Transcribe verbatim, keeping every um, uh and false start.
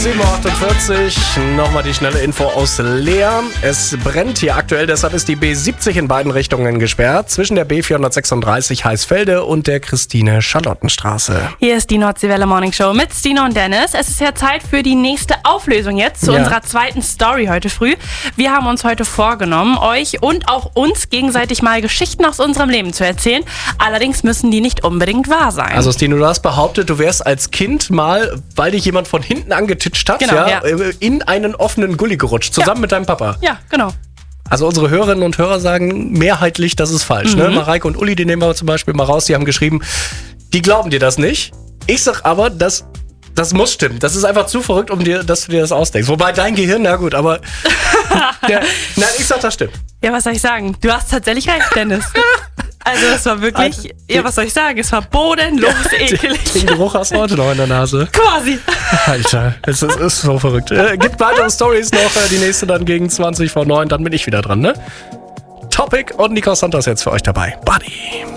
sieben Uhr achtundvierzig, nochmal die schnelle Info aus Leer. Es brennt hier aktuell, deshalb ist die B siebzig in beiden Richtungen gesperrt. Zwischen der B vierhundertsechsunddreißig Heißfelde und der Christine-Charlottenstraße. Hier ist die Nordseewelle Morning Show mit Stina und Dennis. Es ist ja Zeit für die nächste Auflösung jetzt zu Ja. unserer zweiten Story heute früh. Wir haben uns heute vorgenommen, euch und auch uns gegenseitig mal Geschichten aus unserem Leben zu erzählen. Allerdings müssen die nicht unbedingt wahr sein. Also Stine, du hast behauptet, du wärst als Kind mal, weil dich jemand von hinten angetitscht hat, Genau, ja, ja. in einen offenen Gully gerutscht, zusammen Ja. mit deinem Papa. ja, genau. Also unsere Hörerinnen und Hörer sagen mehrheitlich, das ist falsch. Mhm. Ne? Mareike und Uli, die nehmen wir zum Beispiel mal raus, die haben geschrieben, die glauben dir das nicht. Ich sag aber, das, das muss stimmen. Das ist einfach zu verrückt, um dir, dass du dir das ausdenkst. Wobei dein Gehirn, na gut, aber der, nein, ich sag, das stimmt. Ja, was soll ich sagen? Du hast tatsächlich recht, Dennis. Also es war wirklich, Also, ja, was soll ich sagen? Es war bodenlos ekelig. Den Geruch hast du heute noch in der Nase. Quasi. Alter, es ist, ist so verrückt. Äh, gibt weitere Stories noch, äh, die nächste dann gegen zwanzig vor neun, dann bin ich wieder dran, ne? Topic und Nico Santos jetzt für euch dabei. Buddy.